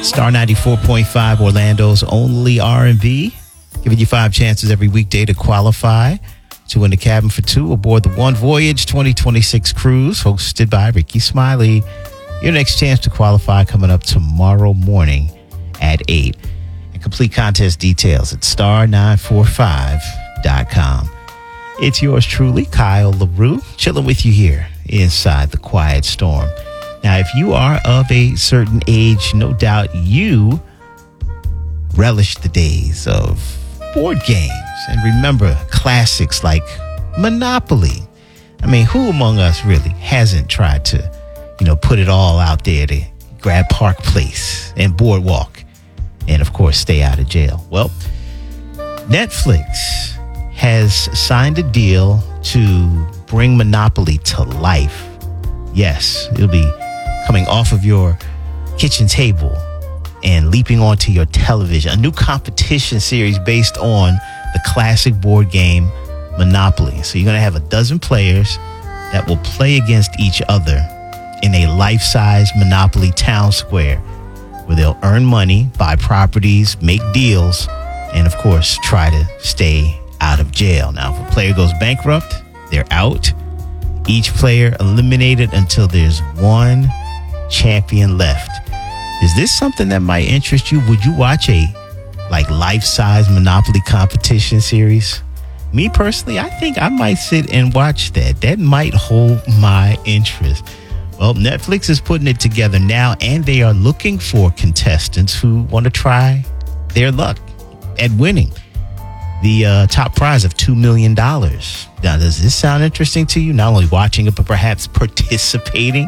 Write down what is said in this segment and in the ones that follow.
Star 94.5, Orlando's only R&B. Giving you 5 chances every weekday to qualify to win the cabin for 2 aboard the One Voyage 2026 cruise hosted by Ricky Smiley. Your next chance to qualify coming up tomorrow morning at 8. And complete contest details at star945.com. It's yours truly, Kyle LaRue, chilling with you here inside the Quiet Storm. Now, if you are of a certain age, no doubt you relish the days of board games and remember classics like Monopoly. I mean, who among us really hasn't tried to, put it all out there to grab Park Place and Boardwalk and, of course, stay out of jail? Well, Netflix has signed a deal to bring Monopoly to life. Yes, it'll be coming off of your kitchen table and leaping onto your television. A new competition series based on the classic board game Monopoly. So you're going to have 12 players that will play against each other in a life-size Monopoly town square where they'll earn money, buy properties, make deals, and of course try to stay out of jail. Now, if a player goes bankrupt, they're out. Each player eliminated until there's one champion left. Is this something that might interest you? Would you watch a life-size Monopoly competition series? Me personally, I think I might sit and watch that. That might hold my interest. Well, Netflix is putting it together now, and they are looking for contestants who want to try their luck at winning the top prize of $2 million. Now, does this sound interesting to you? Not only watching it, but perhaps participating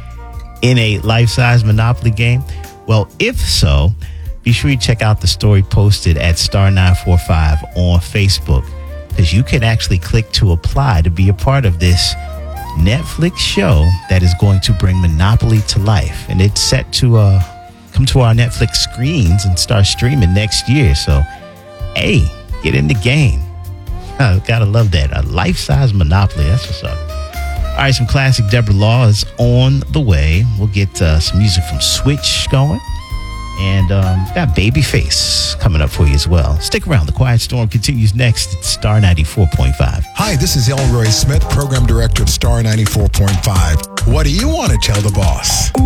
in a life-size Monopoly game? Well, if so, be sure you check out the story posted at Star 945 on Facebook, because you can actually click to apply to be a part of this Netflix show that is going to bring Monopoly to life. And it's set to come to our Netflix screens and start streaming next year. So, hey, get in the game. Gotta love that. A life-size Monopoly. That's what's up. All right, some classic Deborah Law is on the way. We'll get some music from Switch going. And got Babyface coming up for you as well. Stick around. The Quiet Storm continues next at Star 94.5. Hi, this is Elroy Smith, Program Director of Star 94.5. What do you want to tell the boss?